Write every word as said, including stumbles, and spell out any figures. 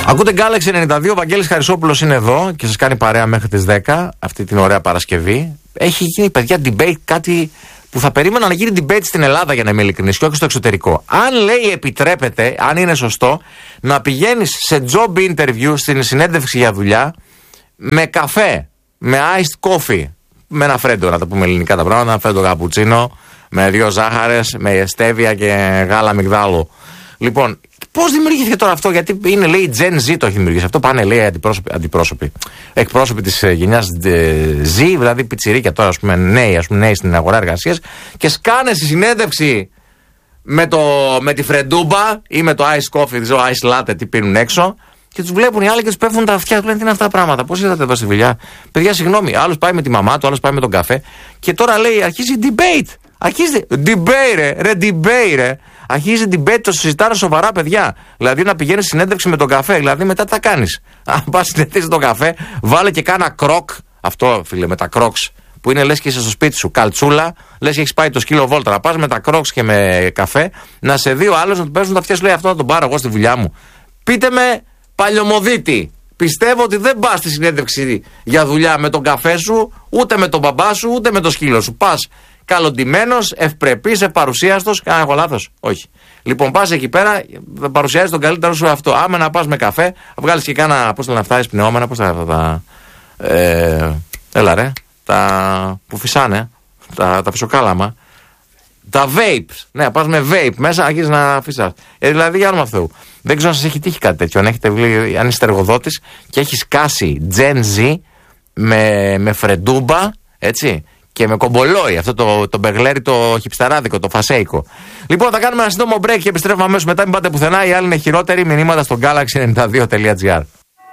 Ακούτε Galaxy ενενήντα δύο, ο Βαγγέλης Χαρισόπουλος είναι εδώ και σας κάνει παρέα μέχρι τις δέκα αυτή την ωραία Παρασκευή. Έχει γίνει, παιδιά, debate, κάτι που θα περίμενα να γίνει debate στην Ελλάδα, για να είμαι ειλικρινής, και όχι στο εξωτερικό. Αν λέει επιτρέπεται, αν είναι σωστό, να πηγαίνεις σε job interview, στην συνέντευξη για δουλειά, με καφέ, με iced coffee, με ένα φρέντο, να τα πούμε ελληνικά τα πράγματα, ένα φρέντο καπουτσίνο, με δύο ζάχαρες, με στέβια και γάλα μυγδάλου. Λοιπόν, πώς δημιουργήθηκε τώρα αυτό, γιατί είναι, λέει, Gen Z το έχει δημιουργήσει αυτό, πάνε, λέει, αντιπρόσωποι, αντιπρόσωποι εκπρόσωποι της γενιάς Z, δηλαδή πιτσιρίκια τώρα, ας πούμε, νέοι, ας πούμε, νέοι στην αγορά εργασίας, και σκάνε στη συνέντευξη με, το, με τη φρεντούμπα ή με το ice coffee, το ice latte, τι πίνουν έξω, και τους βλέπουν οι άλλοι και τους πέφτουν τα αυτιά, του λένε, τι είναι αυτά τα πράγματα, πώς ήρθατε εδώ στη δουλειά. Παιδιά, συγγνώμη, άλλος πάει με τη μαμά του, άλλος πάει με τον καφέ, και τώρα, λέει, αρχίζει debate. Αρχίζει debate, ρε, ρε, debate, ρε. Αρχίζει debate, το συζητάνε σοβαρά, παιδιά. Δηλαδή να πηγαίνεις συνέντευξη με τον καφέ, δηλαδή μετά τι θα κάνεις. Αν πας συνέντευξη τον καφέ, βάλε και κάνα κροκ. Αυτό, φίλε, με τα κρόξ. Που είναι, λες και είσαι στο σπίτι σου, καλτσούλα, λες και έχεις πάει το σκύλο βόλτα. Να πας με τα κρόξ και με καφέ, να σε δει ο άλλος να του παίζουν τα αυτιά, σου λέει, αυτό να τον πάρω εγώ στη δουλειά μου. Πείτε με, παλιωμοδίτη. Πιστεύω ότι δεν πας στη συνέντευξη για δουλειά με τον καφέ σου, ούτε με τον μπαμπά σου, ούτε με το σκύλο σου. Πας καλοντημένος, ευπρεπής, ευπαρουσίαστος. Κάνα έχω λάθος? Όχι. Λοιπόν, πας εκεί πέρα, θα παρουσιάζεις τον καλύτερο σου αυτό. Άμα να πας με καφέ, βγάλεις και κάνα, πώς θα φτάσεις πνεώμενα, πώς θα τα. Ε, έλα ρε, τα που φυσάνε, τα, τα φυσοκάλαμα. Τα vapes. Ναι, πας με vape μέσα, αρχίζεις να φυσάς. Ε, δηλαδή, για όνομα Θεού. Δεν ξέρω αν σας έχει τύχει κάτι τέτοιο. Αν, έχετε βλή, αν είστε εργοδότης και έχει σκάσει Gen Z με, με φρεντούμπα, έτσι. Και με κομπολόι, αυτό το, το μπεγλέρι, το χιπσταράδικο, το φασέικο. Λοιπόν, θα κάνουμε ένα σύντομο break και επιστρέφουμε αμέσως μετά. Μην πάτε πουθενά, οι άλλοι είναι χειρότεροι. Μηνύματα στο galaxy ενενήντα δύο τελεία gr.